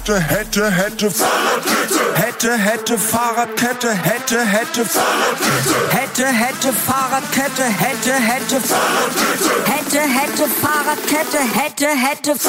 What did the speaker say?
Hätte Fahrradkette, hätte Fahrradkette, hätte Fahrradkette, hätte Fahrradkette, hätte Fahrradkette, hätte Fahrradkette, hätte